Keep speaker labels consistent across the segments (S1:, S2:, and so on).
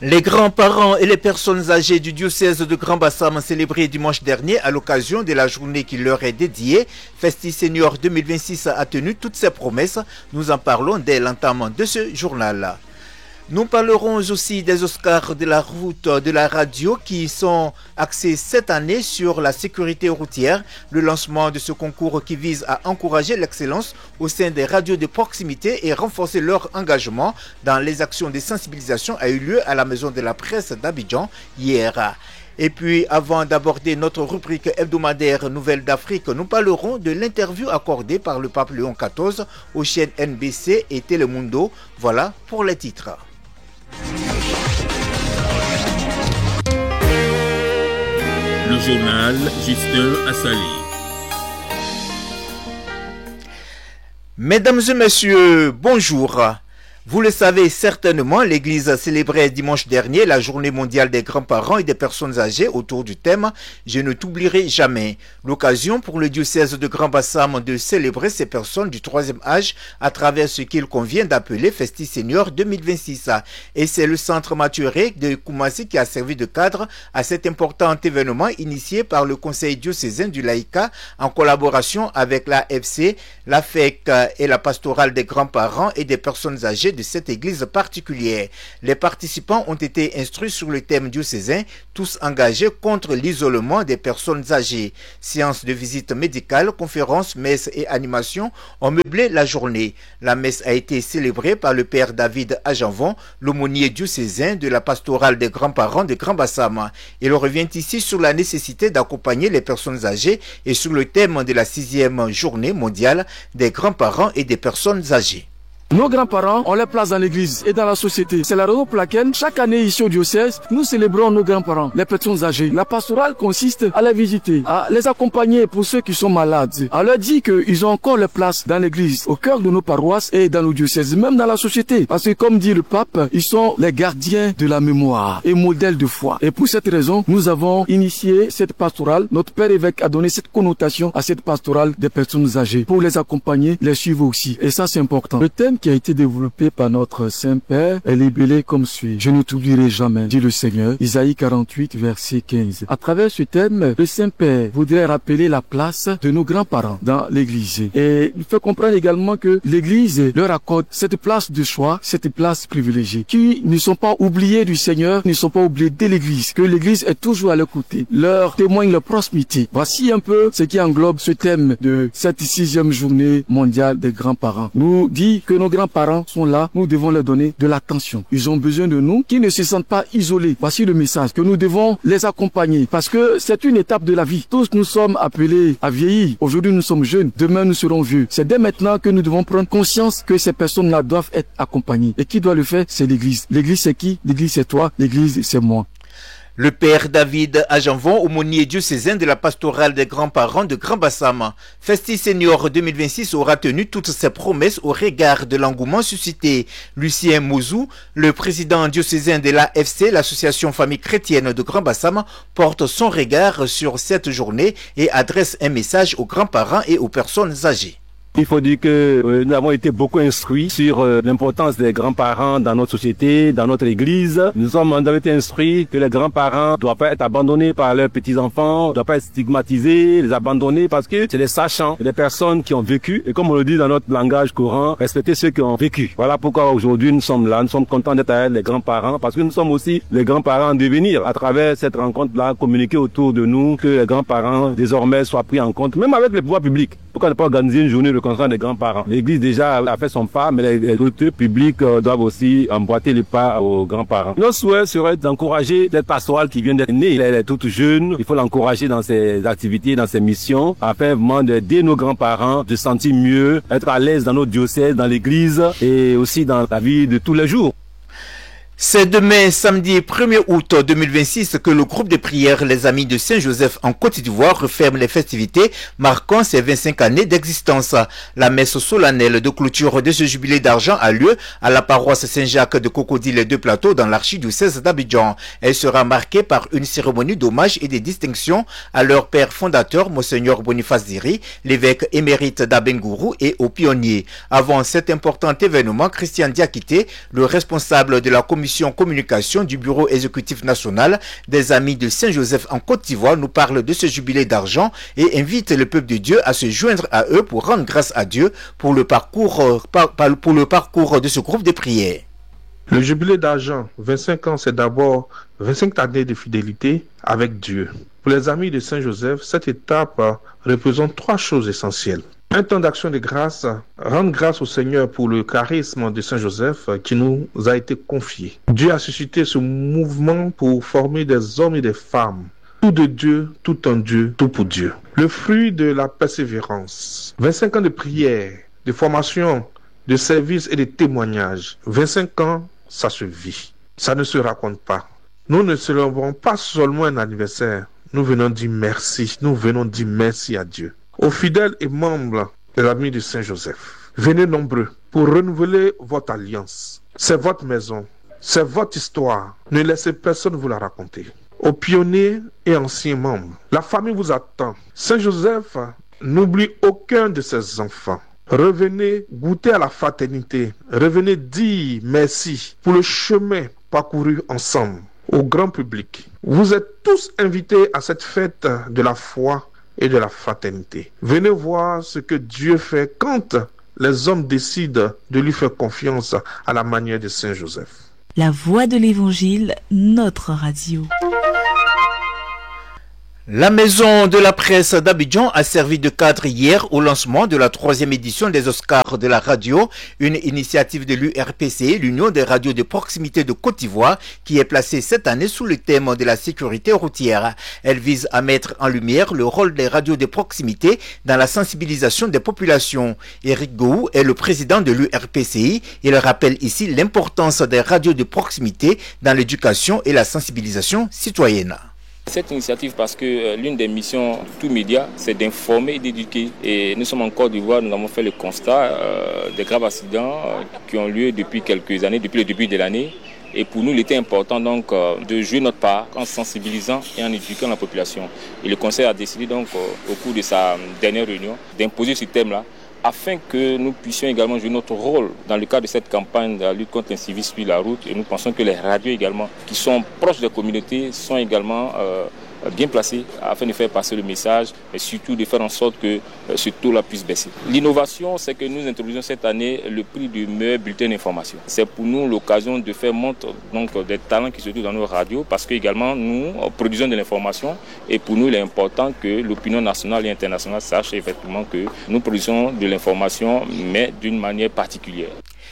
S1: Les grands-parents et les personnes âgées du diocèse de Grand Bassam ont célébré dimanche dernier à l'occasion de la journée qui leur est dédiée. Festi Senior 2026 a tenu toutes ses promesses. Nous en parlons dès l'entame de ce journal. Nous parlerons aussi des Oscars de la route de la radio qui sont axés cette année sur la sécurité routière. Le lancement de ce concours qui vise à encourager l'excellence au sein des radios de proximité et renforcer leur engagement dans les actions de sensibilisation a eu lieu à la Maison de la Presse d'Abidjan hier. Et puis, avant d'aborder notre rubrique hebdomadaire Nouvelles d'Afrique, nous parlerons de l'interview accordée par le pape Léon XIV aux chaînes NBC et Telemundo. Voilà pour les titres.
S2: Le journal Justin Assali.
S1: Mesdames et messieurs, bonjour. Vous le savez certainement, l'Église célébrait dimanche dernier la journée mondiale des grands-parents et des personnes âgées autour du thème « Je ne t'oublierai jamais ». L'occasion pour le diocèse de Grand Bassam de célébrer ces personnes du troisième âge à travers ce qu'il convient d'appeler Festi Senior 2026. Et c'est le centre Maturé de Koumassi qui a servi de cadre à cet important événement initié par le Conseil diocésain du Laïka en collaboration avec la FC, la FEC et la pastorale des grands-parents et des personnes âgées de cette église particulière. Les participants ont été instruits sur le thème diocésain, tous engagés contre l'isolement des personnes âgées. Séances de visite médicale, conférences, messes et animations ont meublé la journée. La messe a été célébrée par le père David Ajanvon, l'aumônier diocésain de la pastorale des grands-parents de Grand Bassam. Il revient ici sur la nécessité d'accompagner les personnes âgées et sur le thème de la 6e journée mondiale des grands-parents et des personnes âgées.
S3: Nos grands-parents ont leur place dans l'église et dans la société. C'est la raison pour laquelle, chaque année ici au diocèse, nous célébrons nos grands-parents, les personnes âgées. La pastorale consiste à les visiter, à les accompagner pour ceux qui sont malades, à leur dire qu'ils ont encore leur place dans l'église, au cœur de nos paroisses et dans nos diocèses, même dans la société. Parce que comme dit le pape, ils sont les gardiens de la mémoire et modèles de foi. Et pour cette raison, nous avons initié cette pastorale. Notre père évêque a donné cette connotation à cette pastorale des personnes âgées pour les accompagner, les suivre aussi. Et ça, c'est important. Le thème qui a été développé par notre Saint-Père est libellé comme suit. Je ne t'oublierai jamais, dit le Seigneur. Isaïe 48, verset 15. À travers ce thème, le Saint-Père voudrait rappeler la place de nos grands-parents dans l'Église. Et il fait comprendre également que l'Église leur accorde cette place de choix, cette place privilégiée, qui ne sont pas oubliés du Seigneur, ne sont pas oubliés de l'Église, que l'Église est toujours à leur côté, leur témoigne leur proximité. Voici un peu ce qui englobe ce thème de cette 6e journée mondiale des grands-parents. Nous dit que nos grands-parents sont là, nous devons leur donner de l'attention. Ils ont besoin de nous, qui ne se sentent pas isolés. Voici le message, que nous devons les accompagner, parce que c'est une étape de la vie. Tous nous sommes appelés à vieillir. Aujourd'hui, nous sommes jeunes. Demain, nous serons vieux. C'est dès maintenant que nous devons prendre conscience que ces personnes-là doivent être accompagnées. Et qui doit le faire? C'est l'Église. L'Église, c'est qui? L'Église, c'est toi. L'Église, c'est moi.
S1: Le père David Ajanvon, aumônier diocésain de la pastorale des grands-parents de Grand Bassam. Festi Senior 2026 aura tenu toutes ses promesses au regard de l'engouement suscité. Lucien Mouzou, le président diocésain de l'AFC, l'association famille chrétienne de Grand Bassam, porte son regard sur cette journée et adresse un message aux grands-parents et aux personnes âgées.
S4: Il faut dire que nous avons été beaucoup instruits sur l'importance des grands-parents dans notre société, dans notre église. Nous avons été instruits que les grands-parents ne doivent pas être abandonnés par leurs petits-enfants, ne doivent pas être stigmatisés, les abandonner parce que c'est des sachants, des personnes qui ont vécu. Et comme on le dit dans notre langage courant, respecter ceux qui ont vécu. Voilà pourquoi aujourd'hui nous sommes là, nous sommes contents d'être avec les grands-parents parce que nous sommes aussi les grands-parents en devenir. À travers cette rencontre-là, communiquer autour de nous que les grands-parents désormais soient pris en compte, même avec les pouvoirs publics. Pourquoi ne pas organiser une journée de concernant des grands-parents? L'Église déjà a fait son pas, mais les autorités publiques doivent aussi emboîter les pas aux grands-parents. Notre souhait serait d'encourager cette pastorale qui vient d'être née. Elle est toute jeune. Il faut l'encourager dans ses activités, dans ses missions, afin vraiment d'aider nos grands-parents, de se sentir mieux, être à l'aise dans notre diocèse, dans l'Église et aussi dans la vie de tous les jours.
S1: C'est demain, samedi 1er août 2026, que le groupe de prière Les Amis de Saint-Joseph en Côte d'Ivoire referme les festivités marquant ses 25 années d'existence. La messe solennelle de clôture de ce jubilé d'argent a lieu à la paroisse Saint-Jacques de Cocody-les-Deux-Plateaux dans l'archidiocèse d'Abidjan. Elle sera marquée par une cérémonie d'hommage et de distinction à leur père fondateur, Monseigneur Boniface Diri, l'évêque émérite d'Abengourou et aux pionniers. Avant cet important événement, Christian Diakité, le responsable de la commission mission communication du bureau exécutif national des Amis de Saint-Joseph en Côte d'Ivoire nous parle de ce jubilé d'argent et invite le peuple de Dieu à se joindre à eux pour rendre grâce à Dieu pour le parcours de ce groupe de prière.
S5: Le jubilé d'argent, 25 ans, c'est d'abord 25 années de fidélité avec Dieu. Pour les Amis de Saint-Joseph, cette étape représente 3 choses essentielles. Un temps d'action de grâce, rendre grâce au Seigneur pour le charisme de Saint-Joseph qui nous a été confié. Dieu a suscité ce mouvement pour former des hommes et des femmes. Tout de Dieu, tout en Dieu, tout pour Dieu. Le fruit de la persévérance. 25 ans de prière, de formation, de service et de témoignage. 25 ans, ça se vit. Ça ne se raconte pas. Nous ne célébrons pas seulement un anniversaire. Nous venons dire merci. Nous venons dire merci à Dieu. Aux fidèles et membres de l'Ami de Saint-Joseph, venez nombreux pour renouveler votre alliance. C'est votre maison. C'est votre histoire. Ne laissez personne vous la raconter. Aux pionniers et anciens membres, la famille vous attend. Saint-Joseph n'oublie aucun de ses enfants. Revenez goûter à la fraternité. Revenez dire merci pour le chemin parcouru ensemble au grand public. Vous êtes tous invités à cette fête de la foi et de la fraternité. Venez voir ce que Dieu fait quand les hommes décident de lui faire confiance à la manière de Saint-Joseph.
S6: La voix de l'Évangile, notre radio.
S1: La maison de la presse d'Abidjan a servi de cadre hier au lancement de la 3e édition des Oscars de la radio, une initiative de l'URPC, l'Union des radios de proximité de Côte d'Ivoire, qui est placée cette année sous le thème de la sécurité routière. Elle vise à mettre en lumière le rôle des radios de proximité dans la sensibilisation des populations. Eric Gou est le président de l'URPCI. Il rappelle ici l'importance des radios de proximité dans l'éducation et la sensibilisation citoyenne.
S7: Cette initiative, parce que l'une des missions de tout média, c'est d'informer et d'éduquer. Et nous sommes en Côte d'Ivoire, nous avons fait le constat des graves accidents qui ont lieu depuis quelques années, depuis le début de l'année. Et pour nous, il était important donc de jouer notre part en sensibilisant et en éduquant la population. Et le Conseil a décidé donc au cours de sa dernière réunion d'imposer ce thème-là, afin que nous puissions également jouer notre rôle dans le cadre de cette campagne de la lutte contre l'incivisme sur la route. Et nous pensons que les radios également, qui sont proches des communautés, sont également bien placées afin de faire passer le message, et surtout de faire en sorte que ce taux-là puisse baisser. L'innovation, c'est que nous introduisons cette année le prix du meilleur bulletin d'information. C'est pour nous l'occasion de faire montre donc, des talents qui se trouvent dans nos radios, parce que également nous produisons de l'information, et pour nous il est important que l'opinion nationale et internationale sache effectivement que nous produisons de l'information, mais d'une manière particulière.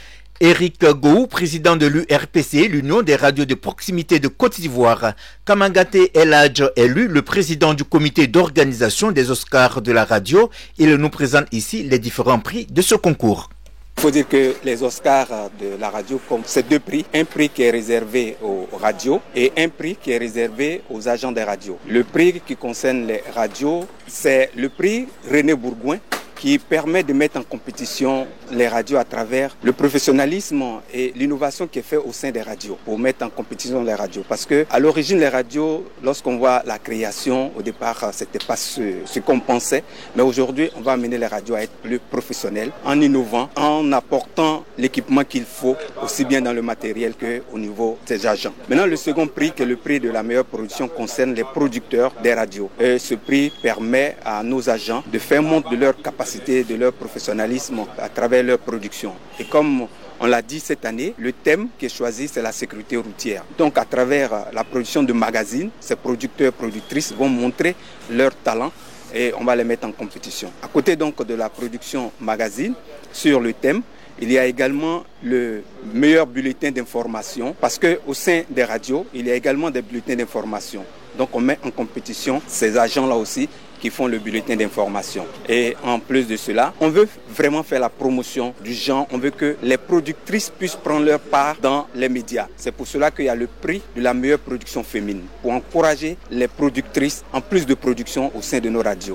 S1: Eric Gou, président de l'URPC, l'Union des radios de proximité de Côte d'Ivoire. Kamangate Eladj, élu le président du comité d'organisation des Oscars de la radio. Il nous présente ici les différents prix de ce concours.
S8: Il faut dire que les Oscars de la radio, c'est 2 prix. Un prix qui est réservé aux radios et un prix qui est réservé aux agents des radios. Le prix qui concerne les radios, c'est le prix René Bourgoin, qui permet de mettre en compétition les radios à travers le professionnalisme et l'innovation qui est fait au sein des radios pour mettre en compétition les radios. Parce que à l'origine, les radios, lorsqu'on voit la création, au départ, c'était pas ce qu'on pensait. Mais aujourd'hui, on va amener les radios à être plus professionnelles en innovant, en apportant l'équipement qu'il faut, aussi bien dans le matériel qu'au niveau des agents. Maintenant, le second prix, qui est le prix de la meilleure production, concerne les producteurs des radios. Et ce prix permet à nos agents de faire montre de leur capacité, de leur professionnalisme à travers leur production. Et comme on l'a dit cette année, le thème qui est choisi, c'est la sécurité routière. Donc à travers la production de magazines, ces producteurs et productrices vont montrer leur talent et on va les mettre en compétition. À côté donc de la production magazine, sur le thème, il y a également le meilleur bulletin d'information, parce qu'au sein des radios, il y a également des bulletins d'information. Donc on met en compétition ces agents-là aussi qui font le bulletin d'information. Et en plus de cela, on veut vraiment faire la promotion du genre. On veut que les productrices puissent prendre leur part dans les médias. C'est pour cela qu'il y a le prix de la meilleure production féminine, pour encourager les productrices en plus de production au sein de nos radios.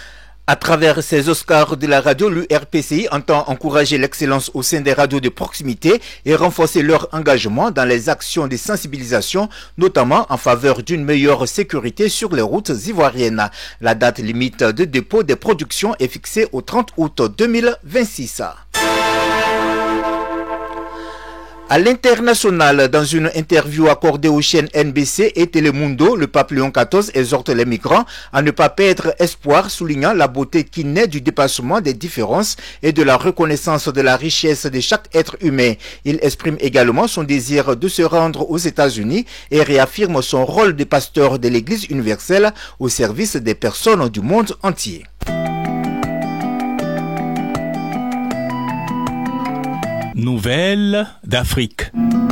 S1: À travers ces Oscars de la radio, l'URPCI entend encourager l'excellence au sein des radios de proximité et renforcer leur engagement dans les actions de sensibilisation, notamment en faveur d'une meilleure sécurité sur les routes ivoiriennes. La date limite de dépôt des productions est fixée au 30 août 2026. À l'international, dans une interview accordée aux chaînes NBC et Telemundo, le pape Léon XIV exhorte les migrants à ne pas perdre espoir, soulignant la beauté qui naît du dépassement des différences et de la reconnaissance de la richesse de chaque être humain. Il exprime également son désir de se rendre aux États-Unis et réaffirme son rôle de pasteur de l'Église universelle au service des personnes du monde entier.
S2: Nouvelles d'Afrique.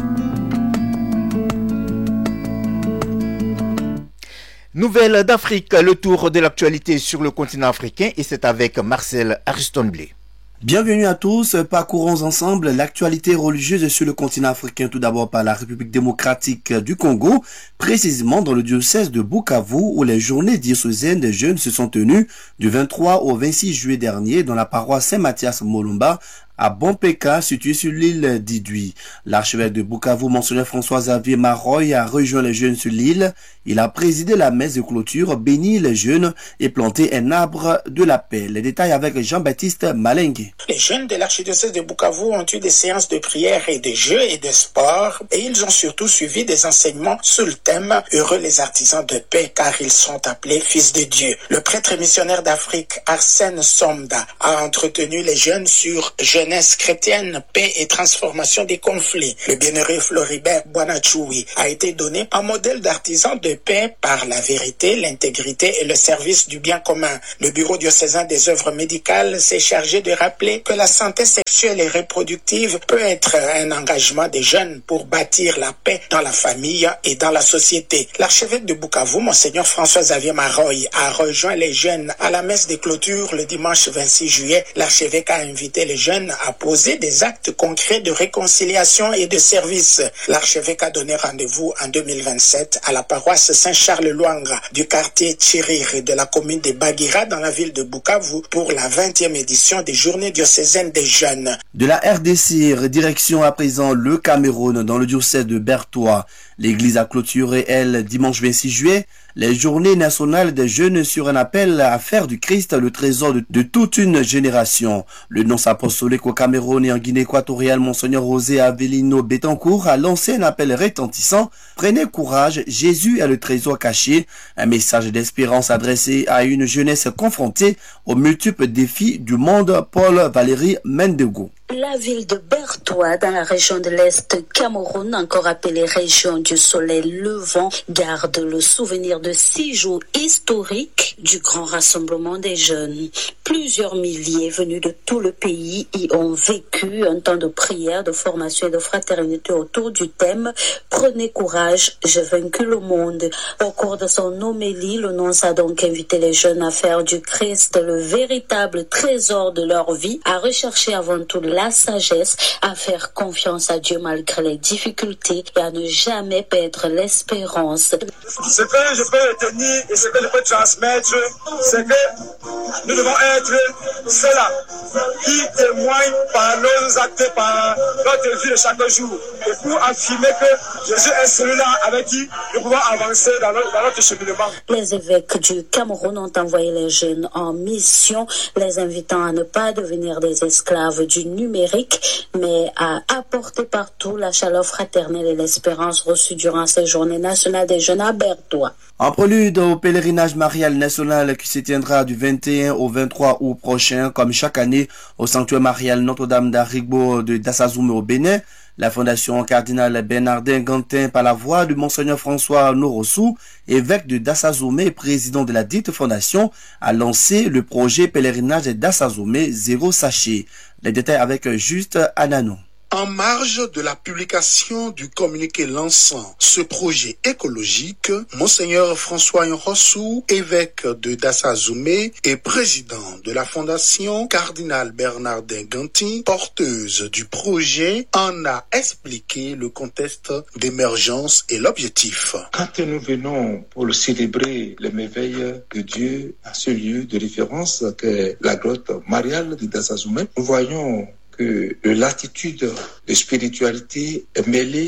S1: Nouvelles d'Afrique, le tour de l'actualité sur le continent africain, et c'est avec Marcel Ariston-Blé.
S9: Bienvenue à tous, parcourons ensemble l'actualité religieuse sur le continent africain, tout d'abord par la République démocratique du Congo, précisément dans le diocèse de Bukavu où les journées diocésaines des jeunes se sont tenues du 23 au 26 juillet dernier dans la paroisse Saint-Mathias Molumba à Bompeka, situé sur l'île d'Idui. L'archevêque de Bukavu, Monseigneur François-Xavier Maroy, a rejoint les jeunes sur l'île. Il a présidé la messe de clôture, béni les jeunes et planté un arbre de la paix. Les détails avec Jean-Baptiste Malengue.
S10: Les jeunes de l'archidiocèse de Bukavu ont eu des séances de prière et de jeux et de sport, et ils ont surtout suivi des enseignements sous le thème « Heureux les artisans de paix, car ils sont appelés fils de Dieu ». Le prêtre missionnaire d'Afrique, Arsène Somda, a entretenu les jeunes sur jeunesse chrétienne, paix et transformation des conflits. Le bienheureux Floribert Bwanachoui a été donné un modèle d'artisan de paix par la vérité, l'intégrité et le service du bien commun. Le bureau diocésain des œuvres médicales s'est chargé de rappeler que la santé sexuelle et reproductive peut être un engagement des jeunes pour bâtir la paix dans la famille et dans la société. L'archevêque de Bukavu, Monseigneur François-Xavier Maroy, a rejoint les jeunes à la messe des clôtures le dimanche 26 juillet. L'archevêque a invité les jeunes à poser des actes concrets de réconciliation et de service. L'archevêque a donné rendez-vous en 2027 à la paroisse Saint-Charles-Luanga du quartier Tchiriri de la commune de Bagira dans la ville de Bukavu pour la 20e édition des Journées diocésaines des jeunes.
S9: De la RDC, direction à présent le Cameroun dans le diocèse de Bertois. L'église a clôturé, elle, dimanche 26 juillet, les journées nationales des jeunes sur un appel à faire du Christ le trésor de toute une génération. Le nonce apostolique au Cameroun et en Guinée équatoriale, Monseigneur José Avelino Betancourt, a lancé un appel retentissant. Prenez courage, Jésus est le trésor caché. Un message d'espérance adressé à une jeunesse confrontée aux multiples défis du monde. Paul Valéry Mendego.
S11: La ville de Bertois, dans la région de l'Est Cameroun, encore appelée région du soleil levant, garde le souvenir de 6 jours historiques du grand rassemblement des jeunes. Plusieurs milliers venus de tout le pays y ont vécu un temps de prière, de formation et de fraternité autour du thème « Prenez courage, j'ai vaincu le monde ». Au cours de son homélie, le nonce a donc invité les jeunes à faire du Christ le véritable trésor de leur vie, à rechercher avant tout la sagesse, à faire confiance à Dieu malgré les difficultés et à ne jamais perdre l'espérance.
S12: Ce que je peux retenir et ce que je peux transmettre, c'est que nous devons être ceux-là qui témoignent par nos actes, par notre vie de chaque jour. Et pour affirmer que Jésus est celui-là avec qui nous pouvons avancer dans notre cheminement.
S11: Les évêques du Cameroun ont envoyé les jeunes en mission, les invitant à ne pas devenir des esclaves du numérique, mais à apporter partout la chaleur fraternelle et l'espérance reçue durant ces journées nationales des jeunes à Bertois.
S9: En prélude au pèlerinage marial national qui se tiendra du 21 au 23 août prochain, comme chaque année, au sanctuaire marial Notre-Dame d'Arigbo de Dassazoumé au Bénin, la Fondation Cardinal Bernardin Gantin, par la voix de Monseigneur François Norossou, évêque de Dassazoumé et président de la dite fondation, a lancé le projet pèlerinage Dassazoumé Zéro Sachet. Les détails avec Juste Ananou.
S13: En marge de la publication du communiqué lançant ce projet écologique, Monseigneur François Norossou, évêque de Dassazoumé et président de la Fondation Cardinal Bernardin Gantin, porteuse du projet, en a expliqué le contexte d'émergence et l'objectif.
S14: Quand nous venons pour célébrer le merveille de Dieu à ce lieu de référence qu'est la grotte mariale de Dassazoumé, nous voyons que l'attitude de spiritualité est mêlée au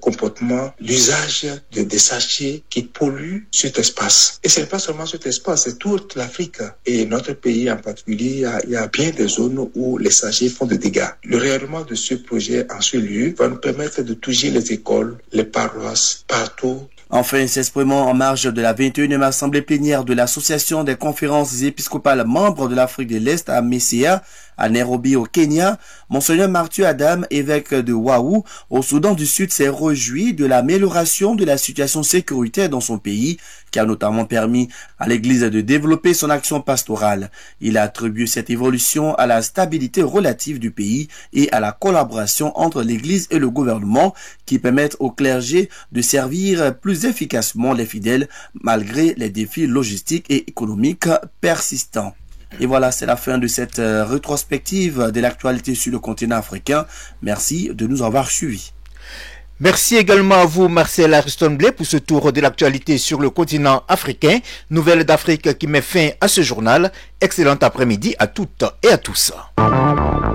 S14: comportement, l'usage des sachets qui polluent cet espace. Et ce n'est pas seulement cet espace, c'est toute l'Afrique. Et notre pays en particulier, il y a bien des zones où les sachets font des dégâts. Le rayonnement de ce projet en ce lieu va nous permettre de toucher les écoles, les paroisses, partout.
S9: Enfin, s'exprimant en marge de la 21e assemblée plénière de l'Association des conférences épiscopales membres de l'Afrique de l'Est à Messéa, à Nairobi au Kenya, Monseigneur Mathieu Adam, évêque de Waou, au Soudan du Sud, s'est réjoui de l'amélioration de la situation sécuritaire dans son pays, qui a notamment permis à l'Église de développer son action pastorale. Il a attribué cette évolution à la stabilité relative du pays et à la collaboration entre l'Église et le gouvernement qui permettent au clergé de servir plus efficacement les fidèles malgré les défis logistiques et économiques persistants. Et voilà, c'est la fin de cette rétrospective de l'actualité sur le continent africain. Merci de nous avoir suivis.
S1: Merci également à vous, Marcel Ariston-Blé, pour ce tour de l'actualité sur le continent africain. Nouvelles d'Afrique qui met fin à ce journal. Excellent après-midi à toutes et à tous.